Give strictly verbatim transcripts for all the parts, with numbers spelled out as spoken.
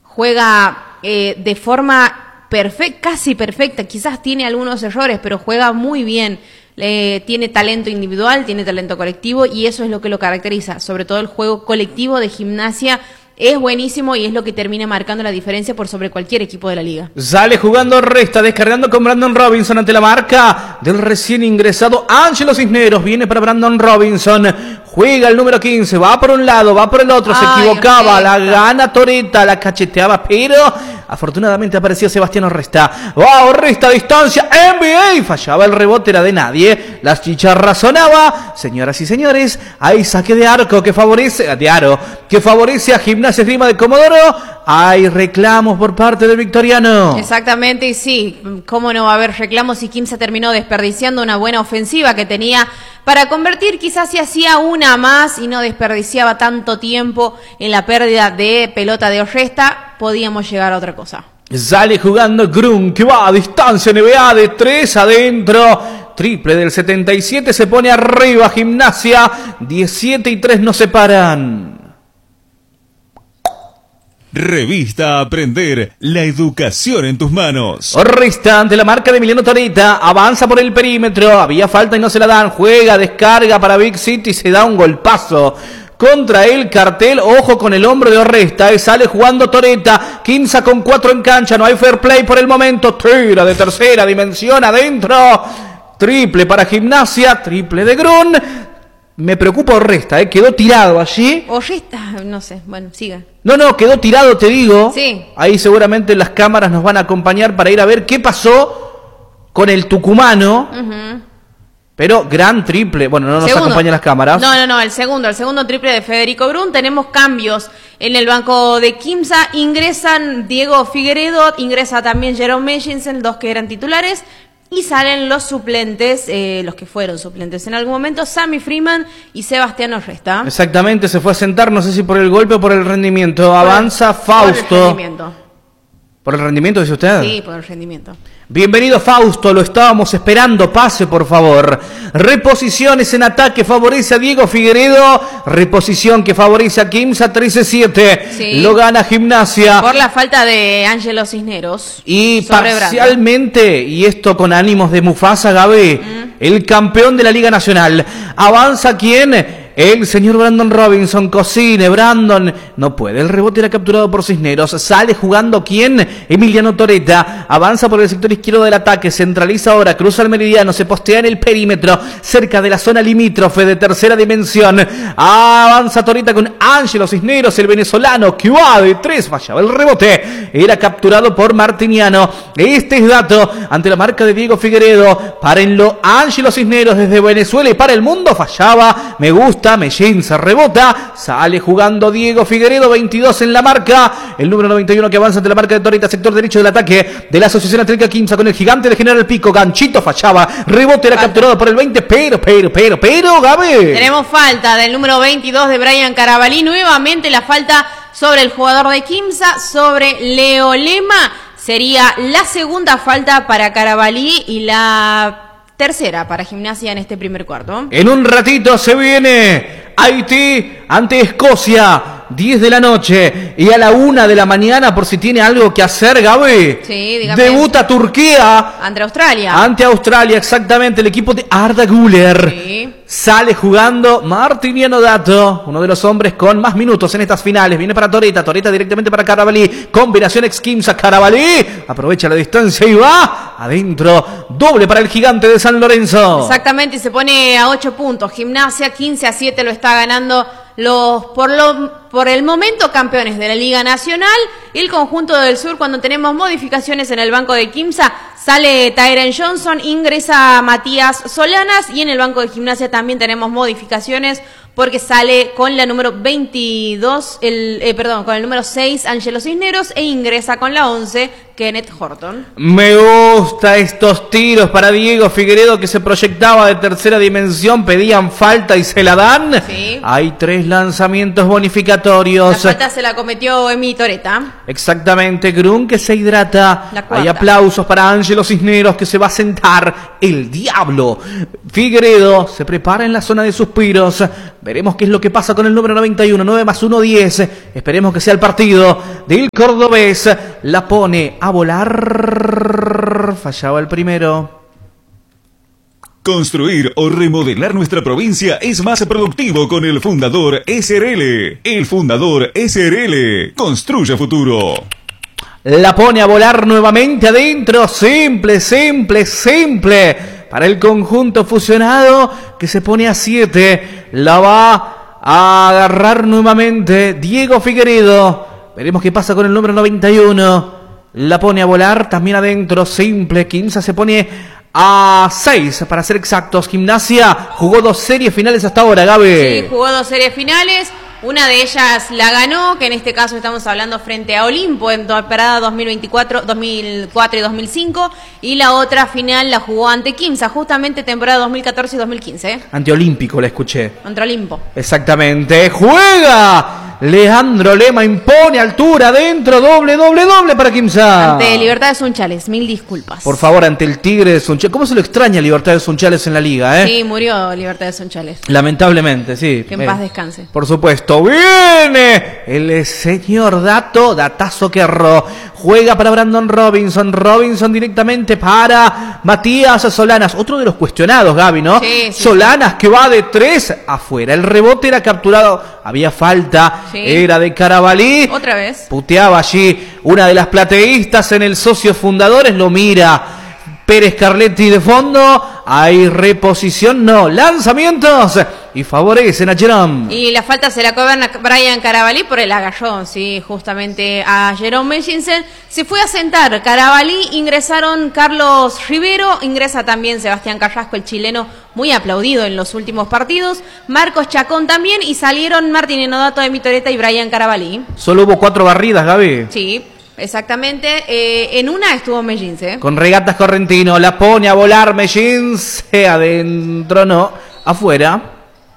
juega eh, de forma perfecta, casi perfecta, quizás tiene algunos errores, pero juega muy bien. Eh, tiene talento individual, tiene talento colectivo y eso es lo que lo caracteriza, sobre todo el juego colectivo de Gimnasia. Es buenísimo y es lo que termina marcando la diferencia por sobre cualquier equipo de la liga. Sale jugando Resta, descargando con Brandon Robinson ante la marca del recién ingresado Ángelo Cisneros. Viene para Brandon Robinson. Juega el número quince, va por un lado, va por el otro, se Ay, equivocaba, Resta. la gana Toreta, la cacheteaba, pero afortunadamente aparecía Sebastián Resta. ¡Wow! Resta a distancia, N B A, fallaba el rebote, era de nadie. Las chicharras sonaba. Señoras y señores, hay saque de arco que favorece, de aro, que favorece a Gimnasia Esgrima de Comodoro. Hay reclamos por parte del victoriano. Exactamente, y sí, cómo no va a haber reclamos si Quimsa terminó desperdiciando una buena ofensiva que tenía para convertir, quizás si hacía una más y no desperdiciaba tanto tiempo en la pérdida de pelota de Orresta, podíamos llegar a otra cosa. Sale jugando Grun, que va a distancia N B A de tres adentro. Triple del setenta y siete, se pone arriba Gimnasia. diecisiete y tres nos separan. Revista Aprender, la educación en tus manos. Resta ante la marca de Emiliano Toreta, avanza por el perímetro, había falta y no se la dan, juega, descarga para Big City, se da un golpazo contra el cartel, ojo con el hombro de Orresta, sale jugando Toreta, Quimsa con cuatro en cancha, no hay fair play por el momento, tira de tercera dimensión adentro, triple para Gimnasia, triple de Grun. Me preocupa Orresta, ¿eh? Quedó tirado allí. Orresta, no sé, bueno, siga. No, no, quedó tirado, te digo. Sí. Ahí seguramente las cámaras nos van a acompañar para ir a ver qué pasó con el tucumano. Uh-huh. Pero gran triple. Bueno, no nos Segundo. acompañan las cámaras. No, no, no, el segundo, el segundo triple de Federico Grun. Tenemos cambios en el banco de Quimsa. Ingresan Diego Figueredo, ingresa también Jerome Meshinsen, dos que eran titulares. Y salen los suplentes, eh, los que fueron suplentes en algún momento, Sammy Freeman y Sebastián Orresta. Exactamente, se fue a sentar, no sé si por el golpe o por el rendimiento. Avanza por, Fausto. Por el rendimiento. ¿Por el rendimiento, dice usted? Sí, por el rendimiento. Bienvenido Fausto, lo estábamos esperando, pase por favor. Reposiciones en ataque, favorece a Diego Figueredo, reposición que favorece a Quimsa, trece siete, Sí. lo gana Gimnasia. Por la falta de Ángelo Cisneros. Y sobre parcialmente, y esto con ánimos de Mufasa Gabe, mm. el campeón de la Liga Nacional. ¿Avanza quién? El señor Brandon Robinson, cocine, Brandon, no puede, el rebote era capturado por Cisneros, sale jugando ¿quién? Emiliano Toreta, avanza por el sector izquierdo del ataque, centraliza ahora, cruza el meridiano, se postea en el perímetro, cerca de la zona limítrofe de tercera dimensión, avanza Toreta con Ángelo Cisneros, el venezolano, que va de tres, fallaba el rebote, era capturado por Martiniano, este es dato, ante la marca de Diego Figueredo, párenlo, Ángelo Cisneros desde Venezuela y para el mundo, fallaba, me gusta, Mellín se rebota, sale jugando Diego Figueredo, veintidós en la marca, el número noventa y uno que avanza ante la marca de Toreta, sector derecho del ataque de la Asociación Atlética Quimsa con el gigante de General Pico, ganchito fallaba, rebote era falta. Capturado por el veinte, pero, pero, pero, pero, Gabe. Tenemos falta del número veintidós de Brian Carabalí, nuevamente la falta sobre el jugador de Quimsa, sobre Leo Lema, sería la segunda falta para Carabalí y la tercera para Gimnasia en este primer cuarto. En un ratito se viene Haití ante Escocia, diez de la noche y a la una de la mañana, por si tiene algo que hacer, Gaby. Sí, dígame. Debuta Turquía. Ante Australia. Ante Australia, exactamente, el equipo de Arda Güler. Sí. Sale jugando Martiniano Dato, uno de los hombres con más minutos en estas finales. Viene para Toreta, Toreta directamente para Carabalí. Combinación ex Quimsa, Carabalí. Aprovecha la distancia y va adentro. Doble para el gigante de San Lorenzo. Exactamente, y se pone a ocho puntos. Gimnasia quince a siete lo está ganando los por lo por el momento campeones de la Liga Nacional. El conjunto del sur, cuando tenemos modificaciones en el banco de Quimsa, sale Tyren Johnson, ingresa Matías Solanas y en el banco de Gimnasia también tenemos modificaciones porque sale con la número veintidós, el, eh, perdón, con el número seis Ángelo Cisneros e ingresa con la once Kenneth Horton. Me gusta estos tiros para Diego Figueiredo, que se proyectaba de tercera dimensión, pedían falta y se la dan. Sí. Hay tres lanzamientos bonificatorios. La falta se la cometió Emi Toreta. Exactamente, Grun que se hidrata. Hay aplausos para Ángelo Cisneros, que se va a sentar. El diablo. Figueiredo se prepara en la zona de suspiros. Veremos qué es lo que pasa con el número noventa y uno, nueve más uno, diez. Esperemos que sea el partido del cordobés. La pone a volar. Fallaba el primero. Construir o remodelar nuestra provincia es más productivo con el Fundador S R L. El Fundador S R L construye futuro. La pone a volar nuevamente adentro. Simple, simple, simple. Para el conjunto fusionado que se pone a siete. La va a agarrar nuevamente Diego Figueiredo. Veremos qué pasa con el número noventa y uno. La pone a volar también adentro. Simple. Quimsa se pone a seis, para ser exactos. Gimnasia jugó dos series finales hasta ahora, Gaby. Sí, jugó dos series finales. Una de ellas la ganó, que en este caso estamos hablando frente a Olimpo en temporada dos mil veinticuatro, dos mil cuatro y dos mil cinco. Y la otra final la jugó ante Quimsa, justamente temporada dos mil catorce y dos mil quince. Ante Olímpico la escuché. Ante Olimpo. Exactamente. ¡Juega! Leandro Lema impone altura dentro, doble, doble, doble para Quimsa. Ante Libertad de Sunchales, mil disculpas. Por favor, ante el Tigre de Sunchales. ¿Cómo se lo extraña Libertad de Sunchales en la liga, eh? Sí, murió Libertad de Sunchales. Lamentablemente, sí. Que en eh, paz descanse. Por supuesto. Viene el señor Dato, Datazo que erró. Juega para Brandon Robinson. Robinson directamente para Matías Solanas. Otro de los cuestionados, Gaby, ¿no? Sí, sí, Solanas, sí, que va de tres afuera. El rebote era capturado. Había falta. Sí. Era de Carabalí. Otra vez. Puteaba allí una de las plateístas en el Socios Fundadores. Lo mira Pérez Carletti de fondo. Hay reposición, no. Lanzamientos. Y favorecen a Jerome. Y la falta se la cobran a Brian Carabalí por el agarrón, sí, justamente a Jerome Melchinsen. Se fue a sentar Carabalí, ingresaron Carlos Rivero, ingresa también Sebastián Carrasco, el chileno, muy aplaudido en los últimos partidos. Marcos Chacón también, y salieron Martín Enodato, Emi Toreta y Brian Carabalí. Solo hubo cuatro barridas, Gaby. Sí. Exactamente, eh, en una estuvo Mellín, ¿eh? Con Regatas Correntino, la pone a volar Mellín, adentro no, afuera.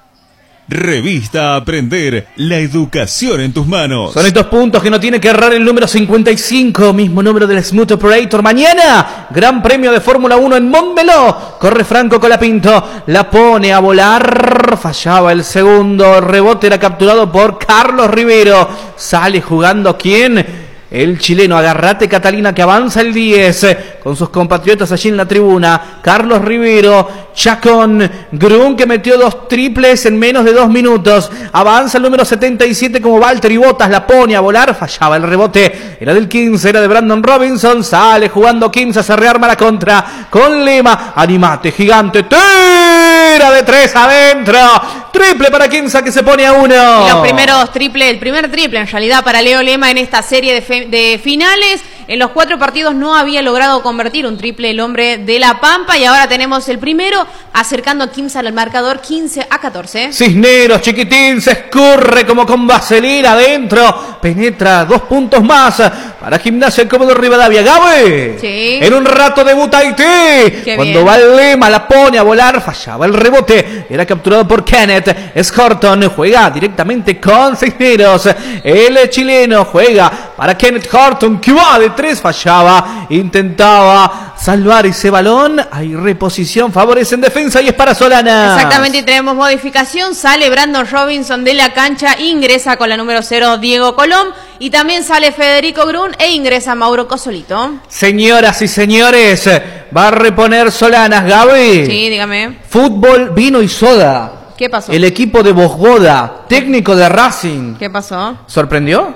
Revista Aprender, la educación en tus manos. Son estos puntos que no tiene que errar el número cincuenta y cinco, mismo número del Smooth Operator. Mañana, Gran Premio de Fórmula uno en Montmeló. Corre Franco Colapinto, la pone a volar. Fallaba el segundo, rebote era capturado por Carlos Rivero. Sale jugando ¿quién? El chileno. Agarrate Catalina, que avanza el diez con sus compatriotas allí en la tribuna. Carlos Rivero, Chacón, Grun, que metió dos triples en menos de dos minutos. Avanza el número setenta y siete como Valtteri Bottas, la pone a volar. Fallaba el rebote, era del quince, era de Brandon Robinson. Sale jugando Quimsa, se rearma la contra con Lema. Animate, gigante, tira de tres adentro. Triple para Quimsa, que se pone a uno. Y los primeros triple, el primer triple en realidad para Leo Lema en esta serie de, fe, de finales. En los cuatro partidos no había logrado convertir un triple el hombre de La Pampa, y ahora tenemos el primero, acercando a Quimsa al marcador quince a catorce. Cisneros, chiquitín, se escurre como con vaselina adentro. Penetra dos puntos más para Gimnasia el Cómodo Rivadavia. Gaby. Sí. En un rato debuta Haití. Qué Cuando bien. va el Lema, la pone a volar. Fallaba el rebote. Era capturado por Kenneth. Es Horton. Juega directamente con Cisneros. El chileno juega para Kenneth Horton, que va de tres. Fallaba. Intentaba salvar ese balón. Hay reposición. Favorece en defensa y es para Solana. Exactamente, y tenemos modificación. Sale Brandon Robinson de la cancha. Ingresa con la número cero Diego Colom. Y también sale Federico Grun e ingresa Mauro Cosolito. Señoras y señores, va a reponer Solanas, Gaby. Sí, dígame. Fútbol, vino y soda. ¿Qué pasó? El equipo de Bosgoda, técnico de Racing. ¿Qué pasó? ¿Sorprendió?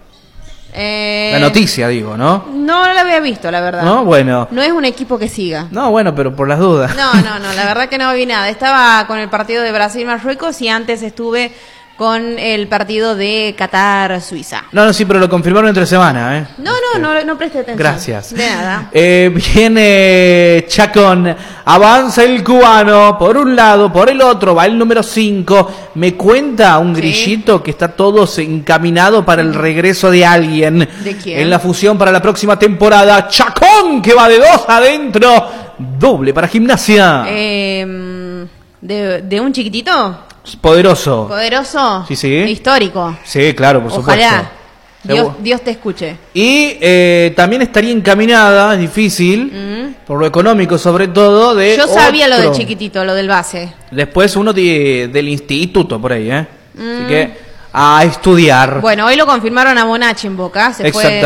Eh... La noticia, digo, ¿no? No, no la había visto, la verdad. No, bueno. No es un equipo que siga. No, bueno, pero por las dudas. No, no, no, la verdad que no vi nada. Estaba con el partido de Brasil-Marruecos y antes estuve con el partido de Qatar-Suiza. No, no, sí, pero lo confirmaron entre semana, ¿eh? No, no, no, no, no preste atención. Gracias. De nada. Eh, viene Chacón, avanza el cubano, por un lado, por el otro, va el número cinco. Me cuenta un Sí. grillito que está todo encaminado para el regreso de alguien. ¿De quién? En la fusión para la próxima temporada. Chacón, que va de dos adentro. Doble para Gimnasia. Eh, de, ¿De un chiquitito? Poderoso. Poderoso. Sí, sí. Histórico. Sí, claro, por supuesto. Ojalá. Dios, Seguro. Dios te escuche. Y eh, también estaría encaminada, es difícil, Mm. por lo económico sobre todo, de Yo sabía lo otro. del chiquitito, lo del base. Después uno de- del instituto por ahí, ¿eh? Así que a estudiar. Bueno, hoy lo confirmaron a Bonacci en Boca. Se fue